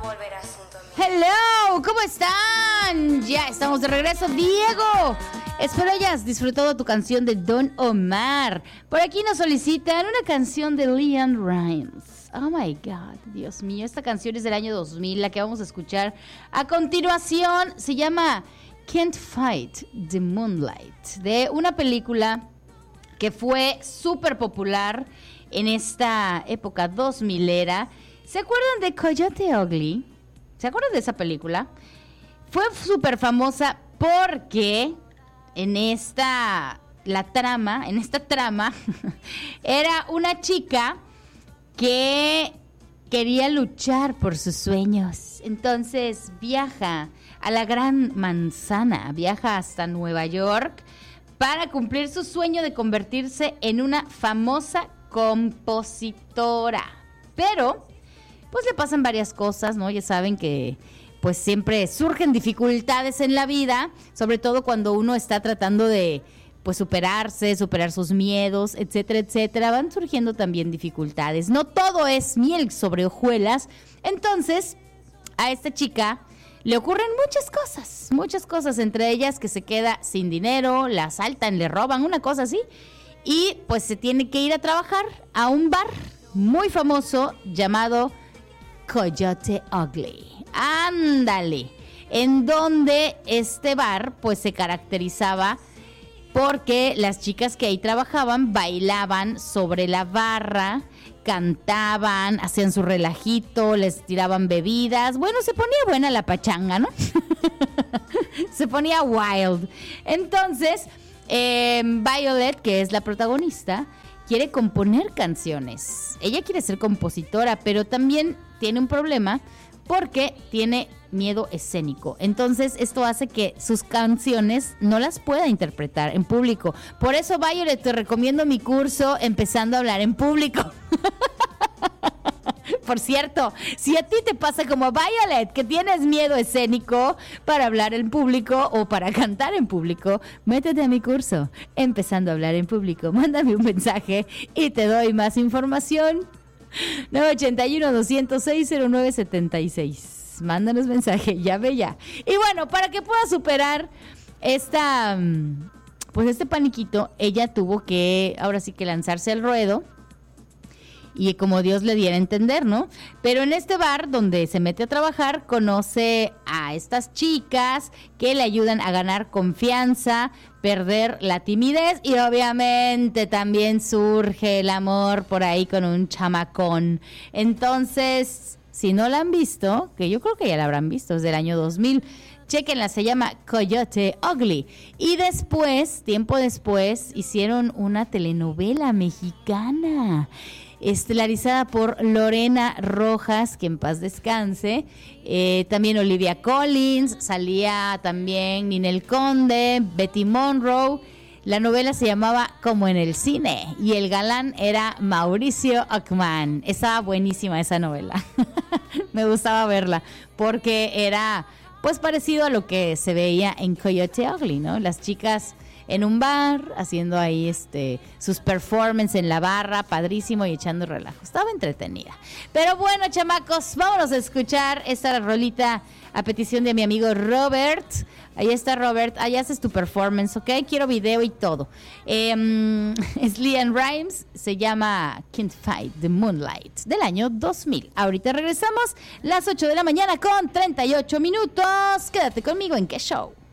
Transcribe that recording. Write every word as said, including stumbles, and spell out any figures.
volverás junto a mí. Hello, ¿cómo están? Ya estamos de regreso, Diego. Espero hayas disfrutado tu canción de Don Omar. Por aquí nos solicitan una canción de LeAnn Rimes. Oh my God, Dios mío, esta canción es del año dos mil, la que vamos a escuchar a continuación. Se llama Can't Fight the Moonlight, de una película que fue súper popular en esta época dos milera. ¿Se acuerdan de Coyote Ugly? ¿Se acuerdan de esa película? Fue súper famosa porque en esta, la trama, en esta trama, era una chica que quería luchar por sus sueños. Entonces viaja a la Gran Manzana, viaja hasta Nueva York para cumplir su sueño de convertirse en una famosa compositora. Pero, pues le pasan varias cosas, ¿no? Ya saben que pues siempre surgen dificultades en la vida, sobre todo cuando uno está tratando de pues superarse, superar sus miedos, etcétera, etcétera. Van surgiendo también dificultades. No todo es miel sobre hojuelas. Entonces, a esta chica le ocurren muchas cosas, muchas cosas, entre ellas que se queda sin dinero, la asaltan, le roban, una cosa así, y pues se tiene que ir a trabajar a un bar muy famoso llamado Coyote Ugly. Ándale, en donde este bar pues se caracterizaba porque las chicas que ahí trabajaban bailaban sobre la barra, cantaban, hacían su relajito, les tiraban bebidas. Bueno, se ponía buena la pachanga, ¿no? Se ponía wild. Entonces, eh, Violet, que es la protagonista, quiere componer canciones. Ella quiere ser compositora, pero también tiene un problema porque tiene miedo escénico. Entonces, esto hace que sus canciones no las pueda interpretar en público. Por eso, Violet, te recomiendo mi curso Empezando a hablar en público. Por cierto, si a ti te pasa como a Violet, que tienes miedo escénico para hablar en público o para cantar en público, métete a mi curso Empezando a hablar en público. Mándame un mensaje y te doy más información. nueve ocho uno, dos cero seis, cero nueve siete seis. Mándanos mensaje, ya ve ya. Y bueno, para que pueda superar esta, pues este paniquito, ella tuvo que, ahora sí que lanzarse al ruedo. Y como Dios le diera a entender, ¿no? Pero en este bar donde se mete a trabajar, conoce a estas chicas que le ayudan a ganar confianza, perder la timidez y obviamente también surge el amor por ahí con un chamacón. Entonces, si no la han visto, que yo creo que ya la habrán visto, es del año dos mil, chéquenla, se llama Coyote Ugly. Y después, tiempo después, hicieron una telenovela mexicana estelarizada por Lorena Rojas, que en paz descanse, eh, también Olivia Collins, salía también Ninel Conde, Betty Monroe. La novela se llamaba Como en el cine y el galán era Mauricio Ockman. Estaba buenísima esa novela. Me gustaba verla porque era pues parecido a lo que se veía en Coyote Ugly, ¿no? Las chicas en un bar, haciendo ahí este sus performances en la barra, padrísimo, y echando relajo. Estaba entretenida. Pero bueno, chamacos, vámonos a escuchar esta rolita a petición de mi amigo Robert. Ahí está Robert, ahí haces tu performance, ¿ok? Quiero video y todo. Eh, es LeAnn Rimes, se llama Can't Fight the Moonlight, del año dos mil. Ahorita regresamos, las ocho de la mañana con treinta y ocho minutos. Quédate conmigo en ¿Qué Show?